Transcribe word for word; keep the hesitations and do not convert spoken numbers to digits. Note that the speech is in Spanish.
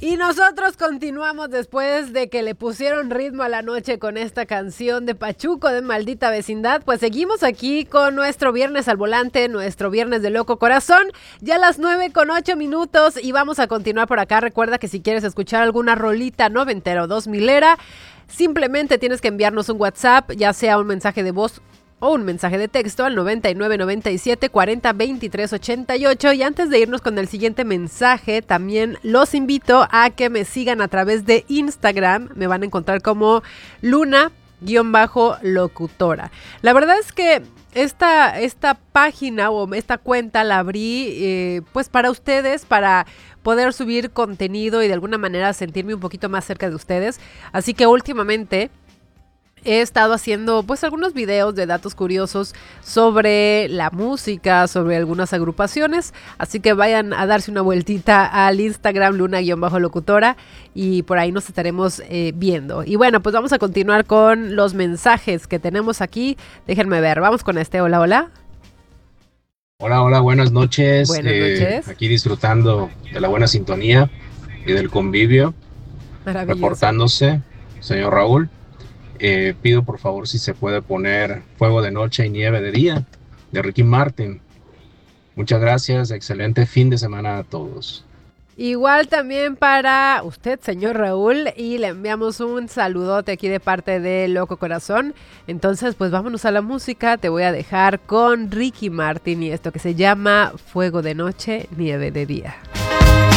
Y nosotros continuamos después de que le pusieron ritmo a la noche con esta canción de Pachuco de Maldita Vecindad. Pues seguimos aquí con nuestro Viernes al Volante, nuestro Viernes de Loco Corazón. Ya a las nueve con ocho minutos y vamos a continuar por acá. Recuerda que si quieres escuchar alguna rolita noventera o dos milera, simplemente tienes que enviarnos un WhatsApp, ya sea un mensaje de voz o un mensaje de texto al noventa y nueve noventa y siete cuarenta veintitrés ochenta y ocho. Y antes de irnos con el siguiente mensaje, también los invito a que me sigan a través de Instagram. Me van a encontrar como Luna-locutora. La verdad es que esta, esta página o esta cuenta la abrí eh, pues para ustedes, para poder subir contenido y de alguna manera sentirme un poquito más cerca de ustedes. Así que últimamente he estado haciendo pues algunos videos de datos curiosos sobre la música, sobre algunas agrupaciones, así que vayan a darse una vueltita al Instagram Luna-locutora y por ahí nos estaremos eh, viendo. Y bueno, pues vamos a continuar con los mensajes que tenemos aquí. Déjenme ver, vamos con este. Hola, hola. Hola, hola, buenas noches. Buenas eh, noches. Aquí disfrutando de la buena sintonía y del convivio, Maravilloso. reportándose, señor Raúl. Eh, pido por favor si se puede poner Fuego de Noche y Nieve de Día de Ricky Martin. Muchas gracias, excelente fin de semana a todos. Igual también para usted, señor Raúl, y le enviamos un saludote aquí de parte de Loco Corazón. Entonces, pues vámonos a la música. Te voy a dejar con Ricky Martin y esto que se llama Fuego de Noche, Nieve de Día.